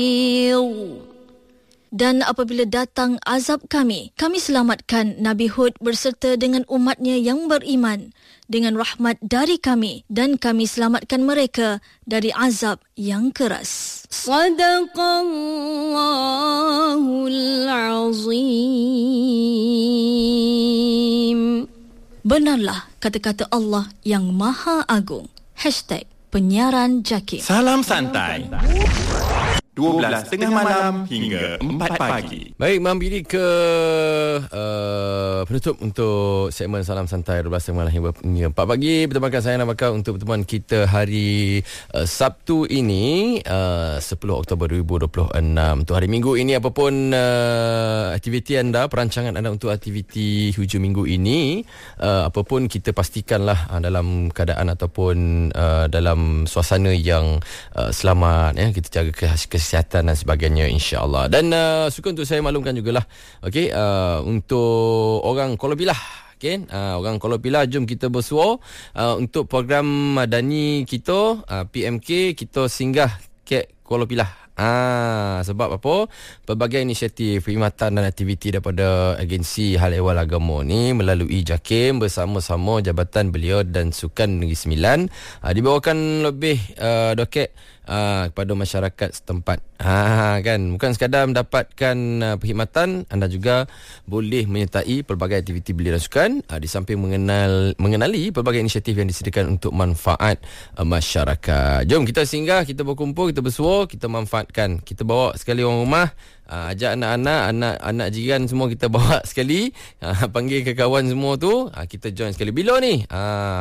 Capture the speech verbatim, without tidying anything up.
Dan apabila datang azab kami, kami selamatkan Nabi Hud berserta dengan umatnya yang beriman dengan rahmat dari kami, dan kami selamatkan mereka dari azab yang keras. Sadaqallahul azim. Benarlah kata-kata Allah yang Maha Agung. Hashtag Penyiaran Jaki. Salam santai. dua belas tengah malam hingga empat pagi. Baik, mampir ke uh, penutup untuk segmen Salam Santai dua belas tengah malam hingga empat pagi. Pertemukan saya nak bakal untuk pertemuan kita hari uh, Sabtu ini, uh, sepuluh Oktober dua ribu dua puluh enam. Untuk hari Minggu ini, apapun uh, aktiviti anda, perancangan anda untuk aktiviti hujung minggu ini, uh, apapun kita pastikanlah uh, dalam keadaan ataupun uh, dalam suasana yang uh, selamat, ya. Kita jaga kes- kesihatan dan sebagainya, insya-Allah. Dan uh, suka untuk saya maklumkan jugalah, okey, uh, untuk orang Kuala Pilah, okey, uh, orang Kuala Pilah, jom kita bersuara uh, untuk program madani kita, uh, P M K, kita singgah ke Kuala Pilah. Ah, sebab apa? Pelbagai inisiatif, perkhidmatan dan aktiviti daripada agensi Hal Ehwal Agama ni melalui JAKIM bersama-sama Jabatan Belia dan Sukan Negeri Sembilan ah, dibawakan lebih uh, doket uh, kepada masyarakat setempat. Ha, kan, bukan sekadar mendapatkan uh, perkhidmatan, anda juga boleh menyertai pelbagai aktiviti belia dan sukan uh, di samping mengenal mengenali pelbagai inisiatif yang disediakan untuk manfaat uh, masyarakat. Jom kita singgah, kita berkumpul, kita bersua, kita manfaatkan. Kita bawa sekali orang rumah, uh, ajak anak-anak, anak-anak jiran semua kita bawa sekali, uh, panggil ke kawan semua tu, uh, kita join sekali. Bila ni? Uh,